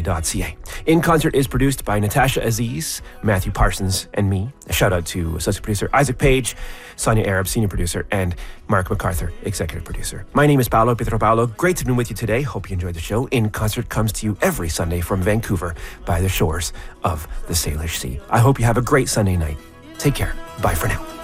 www.inconcert.ca. In Concert is produced by Natasha Aziz, Matthew Parsons, and me. A shout out to associate producer Isaac Page, Sonia Arab, senior producer, and Mark MacArthur, executive producer. My name is Paolo Pietro-Paolo. Great to be with you today. Hope you enjoyed the show. In Concert comes to you every Sunday from Vancouver by the shores of the Salish Sea. I hope you have a great Sunday night. Take care. Bye for now.